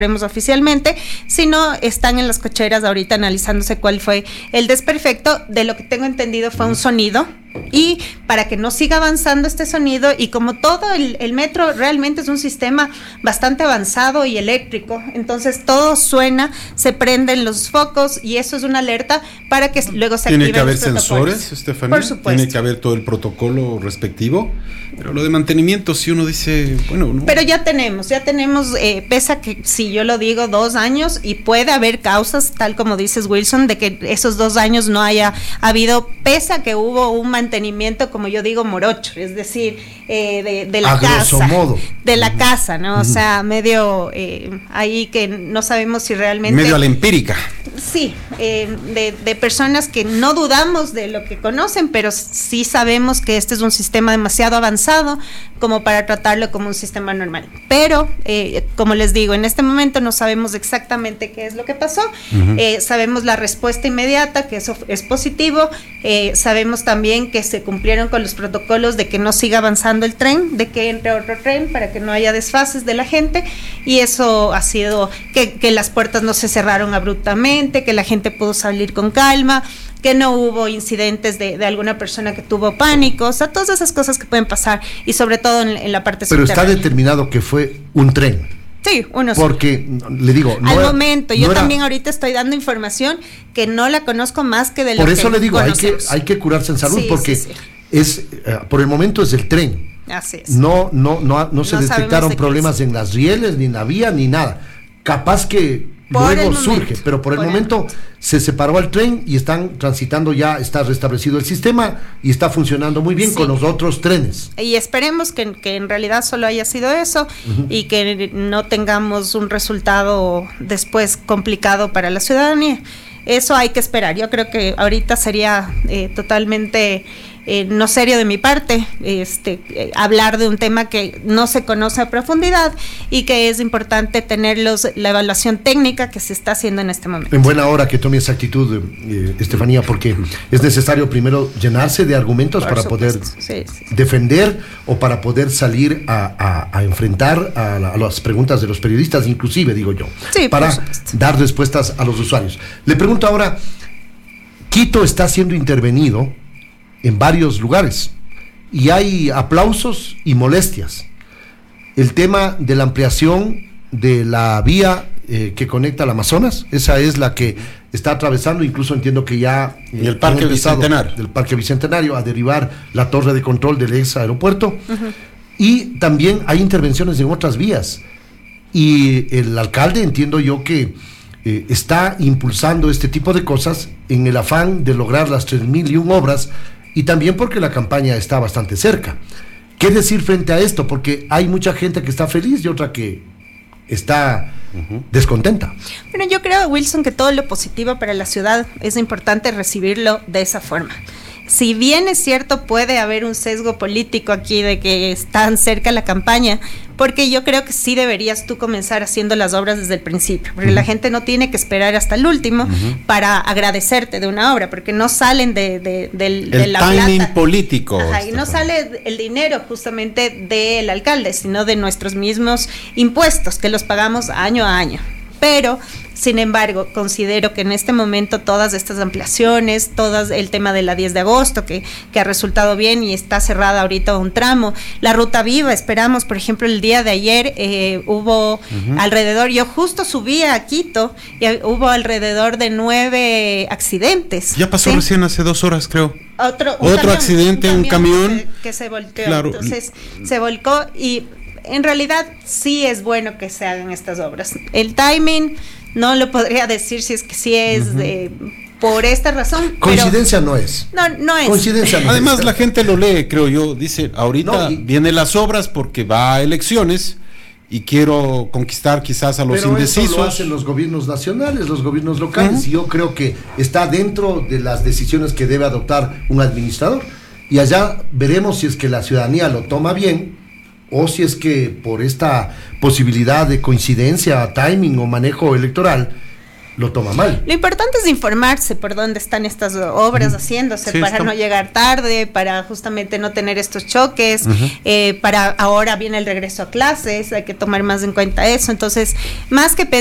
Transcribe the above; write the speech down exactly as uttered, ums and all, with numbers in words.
oficialmente, sino están en las cocheras ahorita analizándose cuál fue el desperfecto. De lo que tengo entendido fue un sonido, y para que no siga avanzando este sonido, y como todo el, el metro realmente es un sistema bastante avanzado y eléctrico, entonces todo suena, se prenden los focos, y eso es una alerta para que luego se activen. Tiene que haber los protocolos. sensores, Estefanía. Por supuesto. Tiene que haber todo el protocolo respectivo, pero lo de mantenimiento, si uno dice, bueno, no. Pero ya tenemos, ya tenemos, eh, pese a que si yo lo digo, dos años, y puede haber causas, tal como dices, Wilson, de que esos dos años no haya habido, pese a que hubo un mantenimiento, como yo digo, morocho, es decir, eh, de, de la a casa, grosso modo. de la uh-huh. casa, ¿no? Uh-huh. O sea, medio eh, ahí que no sabemos si realmente... Medio a la empírica. Sí, eh, de, de personas que no dudamos de lo que conocen, pero sí sabemos que este es un sistema demasiado avanzado como para tratarlo como un sistema normal. Pero, eh, como les digo, en este momento no sabemos exactamente qué es lo que pasó. Uh-huh. Eh, sabemos la respuesta inmediata, que eso es positivo. Eh, sabemos también que se cumplieron con los protocolos de que no siga avanzando el tren, de que entre otro tren para que no haya desfases de la gente, y eso ha sido que, que las puertas no se cerraron abruptamente, que la gente pudo salir con calma, que no hubo incidentes de, de alguna persona que tuvo pánico, o sea, todas esas cosas que pueden pasar, y sobre todo en, en la parte Pero subterránea. Está determinado que fue un tren. Sí, uno Porque, sí. le digo, no al era, momento, no yo era, también ahorita estoy dando información que no la conozco más que de lo por que eso le digo, hay que, conocemos. hay que curarse en salud, Sí, porque sí, sí. es uh, por el momento es el tren. Así es. No, no, no, no se No detectaron de problemas en las rieles, ni en la vía, ni nada. Capaz que Por luego el surge, momento, pero por el por el momento momento. se separó al tren y están transitando ya, está restablecido el sistema y está funcionando muy bien Sí. con los otros trenes. Y esperemos que, que en realidad solo haya sido eso, uh-huh. y que no tengamos un resultado después complicado para la ciudadanía. Eso hay que esperar. Yo creo que ahorita sería eh, totalmente eh, no serio de mi parte este, eh, hablar de un tema que no se conoce a profundidad, y que es importante tener los, la evaluación técnica que se está haciendo en este momento. En buena hora que tome esa actitud, eh, Estefanía, porque es necesario primero llenarse de argumentos Por para supuesto. poder sí, sí. defender o para poder salir a, a, a enfrentar a, la, a las preguntas de los periodistas, inclusive, digo yo, sí, para dar respuestas a los usuarios. Le pregunto ahora, Quito está siendo intervenido en varios lugares y hay aplausos y molestias. El tema de la ampliación de la vía eh, que conecta al Amazonas, esa es la que está atravesando, incluso entiendo que ya eh, y el Parque Bicentenario del Parque Bicentenario a derivar la torre de control del ex aeropuerto. Uh-huh. Y también hay intervenciones en otras vías, y el alcalde, entiendo yo que eh, está impulsando este tipo de cosas en el afán de lograr las tres mil y una obras, y también porque la campaña está bastante cerca. ¿Qué decir frente a esto? Porque hay mucha gente que está feliz y otra que está uh-huh. descontenta. Bueno, yo creo, Wilson, que todo lo positivo para la ciudad es importante recibirlo de esa forma. Si bien es cierto, puede haber un sesgo político aquí de que están cerca la campaña, porque yo creo que sí deberías tú comenzar haciendo las obras desde el principio, porque uh-huh. la gente no tiene que esperar hasta el último uh-huh. para agradecerte de una obra, porque no salen de, de, de, de, de la plata. El timing político. Ajá, y no sale el dinero justamente del alcalde, sino de nuestros mismos impuestos, que los pagamos año a año. Pero, sin embargo, considero que en este momento todas estas ampliaciones, todo el tema de la diez de agosto, que, que ha resultado bien y está cerrada ahorita un tramo, la ruta viva, esperamos, por ejemplo, el día de ayer eh, hubo uh-huh. alrededor, yo justo subía a Quito, y hubo alrededor de nueve accidentes. Ya pasó ¿sí? recién hace dos horas, creo. Otro, Otro camión, accidente, un camión. Un camión que, que se volteó, claro. entonces se volcó, y en realidad sí es bueno que se hagan estas obras. El timing no lo podría decir si es que sí es uh-huh. de, por esta razón. Coincidencia pero no es. No, no es. Coincidencia no Además es. la gente lo lee, creo yo, dice, ahorita no, y, vienen las obras porque va a elecciones y quiero conquistar quizás a los pero indecisos. Eso lo hacen los gobiernos nacionales, los gobiernos locales, uh-huh. y yo creo que está dentro de las decisiones que debe adoptar un administrador. Y allá veremos si es que la ciudadanía lo toma bien, o si es que por esta posibilidad de coincidencia, timing o manejo electoral, lo toma mal. Lo importante es informarse por dónde están estas obras haciéndose, sí, para está... no llegar tarde, para justamente no tener estos choques, uh-huh. eh, para ahora viene el regreso a clases, hay que tomar más en cuenta eso. Entonces, más que